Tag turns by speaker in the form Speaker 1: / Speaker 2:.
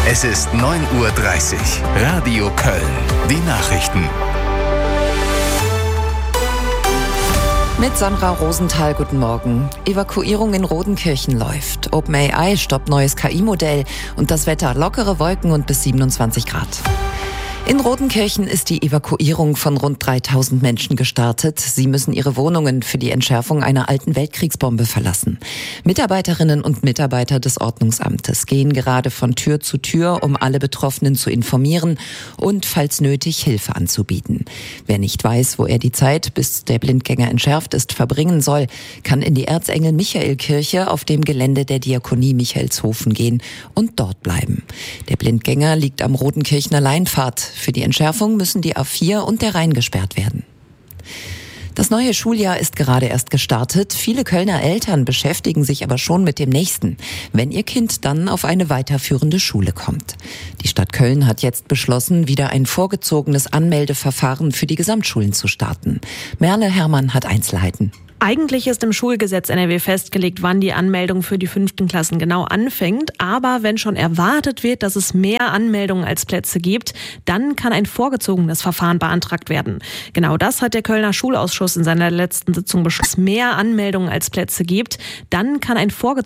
Speaker 1: Es ist 9:30 Uhr. Radio Köln. Die Nachrichten.
Speaker 2: Mit Sandra Rosenthal, guten Morgen. Evakuierung in Rodenkirchen läuft. OpenAI stoppt neues KI-Modell und das Wetter lockere Wolken und bis 27 Grad. In Rodenkirchen ist die Evakuierung von rund 3000 Menschen gestartet. Sie müssen ihre Wohnungen für die Entschärfung einer alten Weltkriegsbombe verlassen. Mitarbeiterinnen und Mitarbeiter des Ordnungsamtes gehen gerade von Tür zu Tür, um alle Betroffenen zu informieren und, falls nötig, Hilfe anzubieten. Wer nicht weiß, wo er die Zeit, bis der Blindgänger entschärft ist, verbringen soll, kann in die Erzengel-Michael-Kirche auf dem Gelände der Diakonie Michaelshofen gehen und dort bleiben. Der Blindgänger liegt am Rodenkirchener Leinpfad. Für die Entschärfung müssen die A4 und der Rhein gesperrt werden. Das neue Schuljahr ist gerade erst gestartet. Viele Kölner Eltern beschäftigen sich aber schon mit dem nächsten, wenn ihr Kind dann auf eine weiterführende Schule kommt. Die Stadt Köln hat jetzt beschlossen, wieder ein vorgezogenes Anmeldeverfahren für die Gesamtschulen zu starten. Merle Herrmann hat Einzelheiten.
Speaker 3: Eigentlich ist im Schulgesetz NRW festgelegt, wann die Anmeldung für die 5. Klassen genau anfängt. Aber wenn schon erwartet wird, dass es mehr Anmeldungen als Plätze gibt, dann kann ein vorgezogenes Verfahren beantragt werden. Genau das hat der Kölner Schulausschuss in seiner letzten Sitzung beschlossen. Mehr Anmeldungen als Plätze gibt, dann kann ein vorgezogenes